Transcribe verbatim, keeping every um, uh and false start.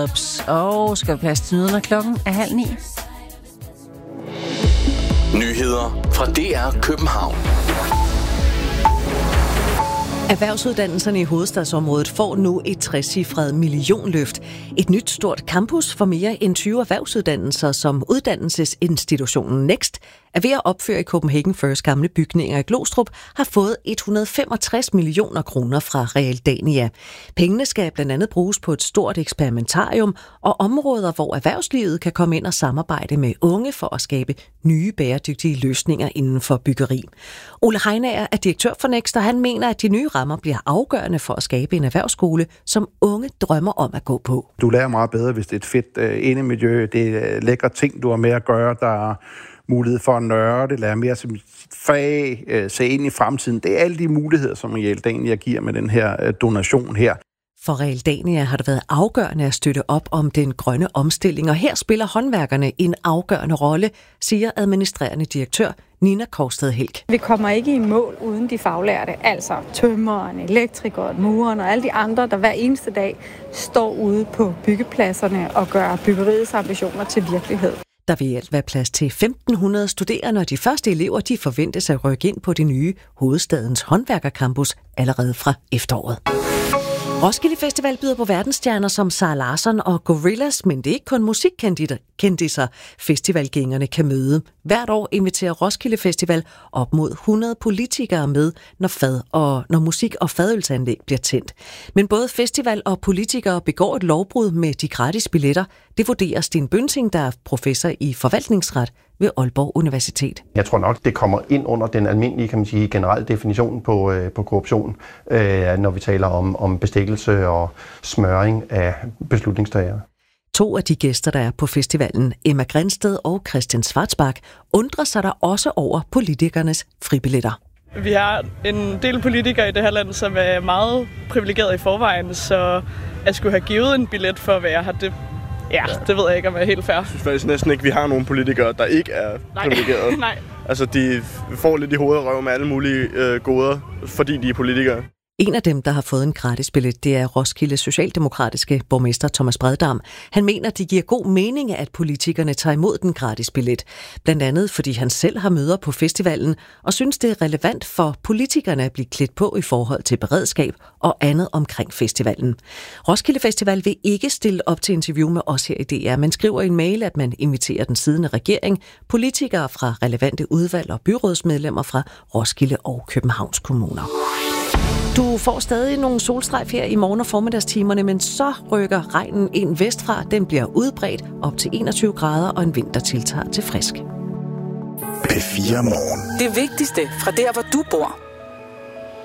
Ups. Og skal vi passe til nyhederne, klokken er halv ni. Nyheder fra D R København. Erhvervsuddannelserne i hovedstadsområdet får nu et trecifret millionløft. Et nyt stort campus for mere end tyve erhvervsuddannelser, som uddannelsesinstitutionen Next er ved at opføre i Copenhagen First gamle bygninger i Glostrup, har fået et hundrede og femogtres millioner kroner fra Realdania. Pengene skal blandt andet bruges på et stort eksperimentarium og områder, hvor erhvervslivet kan komme ind og samarbejde med unge for at skabe nye bæredygtige løsninger inden for byggeri. Ole Heinager er direktør for Next, og han mener, at de nye rammer bliver afgørende for at skabe en erhvervsskole, som unge drømmer om at gå på. Du lærer meget bedre, hvis det er et fedt uh, indemiljø, det er lækre ting, du har med at gøre, der er mulighed for at nørde, lære mere som fag, uh, se ind i fremtiden. Det er alle de muligheder, som Realdania giver med den her uh, donation her. For Realdania har det været afgørende at støtte op om den grønne omstilling, og her spiller håndværkerne en afgørende rolle, siger administrerende direktør Nina Korsted Helk. Vi kommer ikke i mål uden de faglærte, altså tømreren, elektrikeren, mureren og alle de andre, der hver eneste dag står ude på byggepladserne og gør byggeriets ambitioner til virkelighed. Der vil alt være plads til femten hundrede studerende, og de første elever de forventes at rykke ind på det nye hovedstadens håndværkercampus allerede fra efteråret. Roskilde Festival byder på verdensstjerner som Zara Larsson og Gorillaz, men det er ikke kun musikkendiser, festivalgængerne kan møde. Hvert år inviterer Roskilde Festival op mod hundrede politikere med, når, fad og, når musik- og fadølsanlæg bliver tændt. Men både festival og politikere begår et lovbrud med de gratis billetter. Det vurderer Sten Bønsing, der er professor i forvaltningsret ved Aalborg Universitet. Jeg tror nok, det kommer ind under den almindelige, kan man sige, generelle definition på, øh, på korruption, øh, når vi taler om, om bestikkelse og smøring af beslutningstagere. To af de gæster, der er på festivalen, Emma Grindsted og Christian Schwarzbach, undrer sig der også over politikernes fribilletter. Vi har en del politikere i det her land, som er meget privilegeret i forvejen, så at skulle have givet en billet for at være her, det Ja, det ved jeg ikke, om jeg er helt fair. Jeg synes faktisk næsten ikke, vi har nogen politikere, der ikke er privilegerede. Nej. Altså, de får lidt i hovedet røv med alle mulige øh, goder, fordi de er politikere. En af dem, der har fået en gratis billet, det er Roskilde Socialdemokratiske borgmester Thomas Breddam. Han mener, det giver god mening, at politikerne tager imod den gratis billet. Blandt andet, fordi han selv har møder på festivalen, og synes, det er relevant for politikerne at blive klædt på i forhold til beredskab og andet omkring festivalen. Roskilde Festival vil ikke stille op til interview med os her i D R, men skriver i en mail, at man inviterer den siddende regering, politikere fra relevante udvalg og byrådsmedlemmer fra Roskilde og Københavns kommuner. Du får stadig nogle solstrejf her i morgen- og formiddagstimerne, men så rykker regnen ind vestfra. Den bliver udbredt op til enogtyve grader, og en vind, der tiltager til frisk. P fire Morgen. Det vigtigste fra der, hvor du bor.